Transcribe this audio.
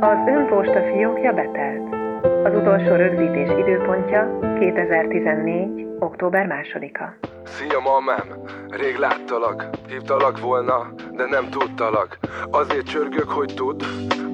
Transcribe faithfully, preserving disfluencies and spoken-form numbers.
Az önposta fiókja betelt. Az utolsó rögzítés időpontja kétezer-tizennégy. október másodika. Szia, mamám! Rég láttalak, hívtalak volna, de nem tudtalak. Azért csörgök, hogy tudd,